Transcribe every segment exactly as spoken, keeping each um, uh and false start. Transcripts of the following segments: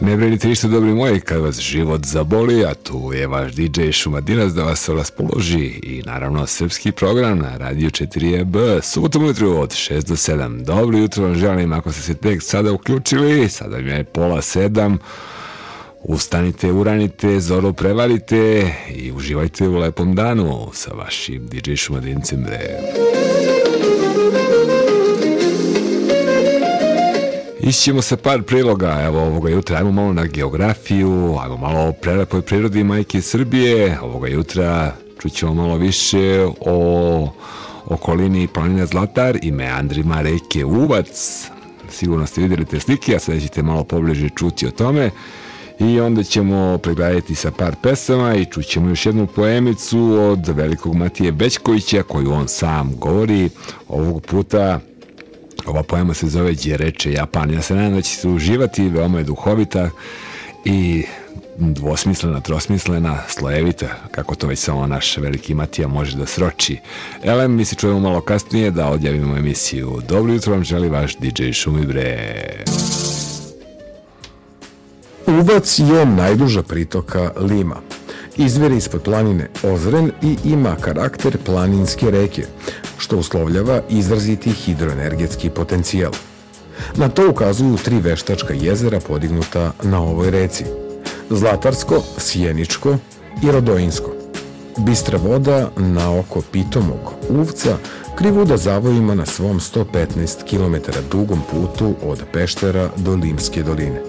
Ne brinite ništa, dobri moji, kad vas život zaboli, a tu je vaš D J Šumadinac da vas raspoloži i naravno srpski program na Radio četiri E B, subotom ujutru od šest do sedam. Dobro jutro vam želim, ako ste se tek sada uključili, sada mi je pola sedam, ustanite, uranite, zoru prevarite i uživajte u lepom danu sa vašim D J Šumadincem. Išćemo sa par priloga, evo ovoga jutra, ajmo malo na geografiju, ajmo malo o prelepoj prirodi majke Srbije, ovoga jutra čućemo malo više o okolini planine Zlatar i meandrima reke Uvac, sigurno ste vidjeli te slike, a sada ćete malo pobliže čuti o tome i onda ćemo pregledati sa par pesama i čućemo još jednu poemicu od velikog Matije Bećkovića koju on sam govori ovog puta. Ova poema se zove Đereče Japan. Ja se nadam da ćete uživati, veoma je duhovita i dvosmislena, trosmislena, slojevita, kako to već samo naš veliki Matija može da sroči. Elem, mi se čujemo malo kasnije da odjavimo emisiju. Dobro jutro vam želi vaš D J Šumi bre. Uvac je najduža pritoka Lima. Izvire ispod planine Ozren i ima karakter planinske reke, što uslovljava izraziti hidroenergetski potencijal. Na to ukazuju tri veštačka jezera podignuta na ovoj reci: Zlatarsko, Sjeničko i Rodojinsko. Bistra voda na oko pitomog Uvca krivuda zavojima na svom sto petnaest kilometara dugom putu od Peštera do Limske doline.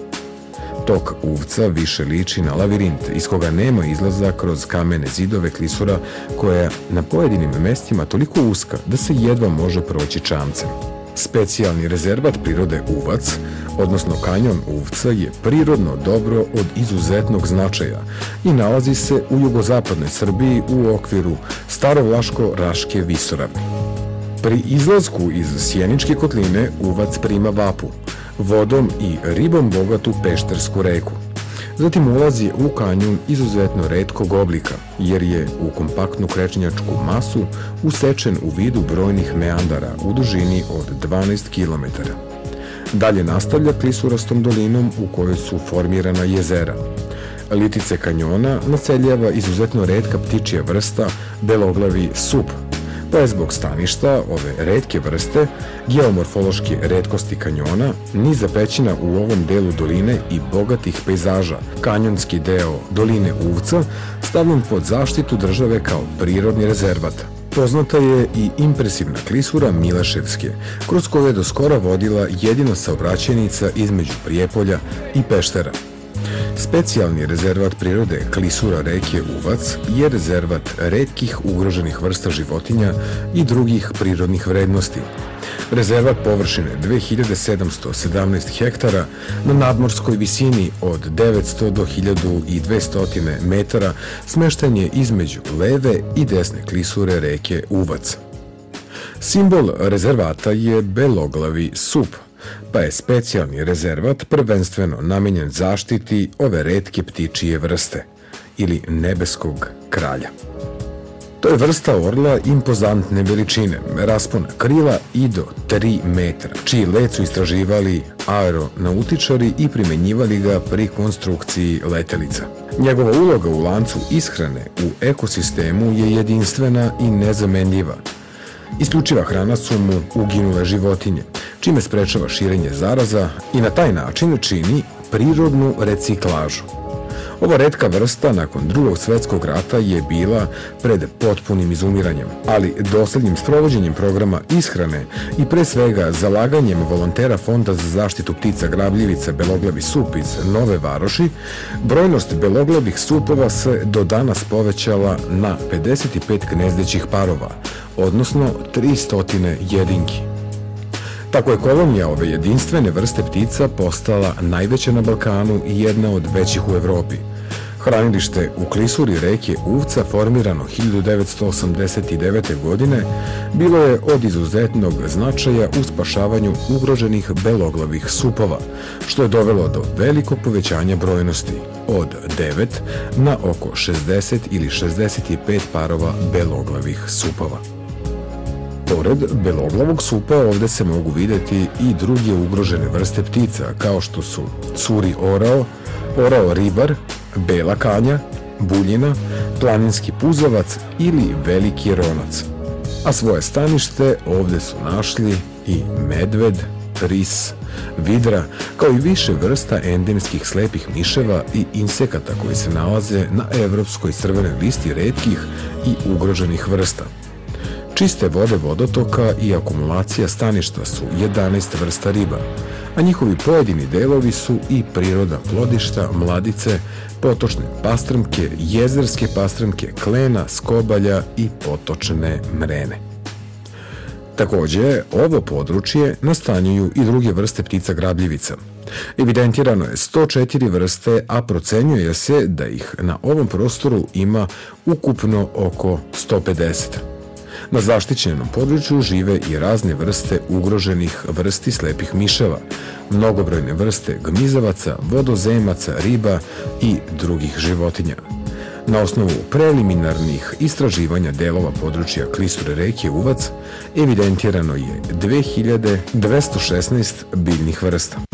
Tok Uvca više liči na lavirint iz koga nema izlaza kroz kamene zidove klisura koja je na pojedinim mestima toliko uska da se jedva može proći čamcem. Specijalni rezervat prirode Uvac, odnosno kanjon Uvca, je prirodno dobro od izuzetnog značaja i nalazi se u jugozapadnoj Srbiji u okviru Starovlaško-Raške visoravni. Pri izlasku iz Sjeničke kotline Uvac prima Vapu, vodom i ribom bogatu Peštersku reku. Zatim ulazi u kanjon izuzetno retkog oblika, jer je u kompaktnu krečnjačku masu usečen u vidu brojnih meandara u dužini od dvanaest kilometara. Dalje nastavlja klisurastom dolinom u kojoj su formirana jezera. Litice kanjona naseljava izuzetno retka ptičija vrsta beloglavi sup, pa je zbog staništa ove retke vrste, geomorfološke retkosti kanjona, niza pećina u ovom delu doline i bogatih pejzaža, kanjonski deo doline Uvca stavljen pod zaštitu države kao prirodni rezervat. Poznata je i impresivna klisura Mileševske, kroz koju je do skora vodila jedina saobraćajnica između Prijepolja i Peštera. Specijalni rezervat prirode klisura reke Uvac je rezervat retkih ugroženih vrsta životinja i drugih prirodnih vrednosti. Rezervat površine dve hiljade sedamsto sedamnaest hektara na nadmorskoj visini od devetsto do hiljadu dvesta metara smešten je između leve i desne klisure reke Uvac. Simbol rezervata je beloglavi sup, pa je specijalni rezervat prvenstveno namenjen zaštiti ove retke ptičije vrste, ili nebeskog kralja. To je vrsta orla impozantne veličine, raspona krila i do tri metra, čiji let su istraživali aeronautičari i primenjivali ga pri konstrukciji letelica. Njegova uloga u lancu ishrane u ekosistemu je jedinstvena i nezamenljiva. Isključiva hrana su mu uginule životinje, čime sprečava širenje zaraza i na taj način čini prirodnu reciklažu. Ova retka vrsta nakon Drugog svjetskog rata je bila pred potpunim izumiranjem, ali doslednjim sprovođenjem programa ishrane i pre svega zalaganjem volontera Fonda za zaštitu ptica grabljivica beloglavi sup iz Nove Varoši, brojnost beloglavih supova se do danas povećala na pedeset pet gnezdećih parova, odnosno tristo jedinki. Tako je kolonija ove jedinstvene vrste ptica postala najveća na Balkanu i jedna od većih u Evropi. Hranilište u klisuri reke Uvca, formirano hiljadu devetsto osamdeset devete. godine, bilo je od izuzetnog značaja u spašavanju ugroženih beloglavih supova, što je dovelo do velikog povećanja brojnosti od devet na oko šezdeset ili šezdeset pet parova beloglavih supova. Pored beloglavog supa ovde se mogu videti i druge ugrožene vrste ptica, kao što su curi orao, orao ribar, bela kanja, buljina, planinski puzovac ili veliki ronac. A svoje stanište ovde su našli i medved, ris, vidra, kao i više vrsta endemskih slepih miševa i insekata koji se nalaze na evropskoj crvenoj listi retkih i ugroženih vrsta. Čiste vode vodotoka i akumulacija staništa su jedanaest vrsta riba, a njihovi pojedini delovi su i prirodna plodišta, mladice, potočne pastrmke, jezerske pastrmke, klena, skobalja i potočne mrene. Takođe, ovo područje nastanjuju i druge vrste ptica grabljivica. Evidentirano je sto četiri vrste, a procenjuje se da ih na ovom prostoru ima ukupno oko sto pedeset. Na zaštićenom području žive i razne vrste ugroženih vrsti slepih miševa, mnogobrojne vrste gmizavaca, vodozemaca, riba i drugih životinja. Na osnovu preliminarnih istraživanja delova područja klisure reke Uvac evidentirano je dve hiljade dvesta šesnaest biljnih vrsta.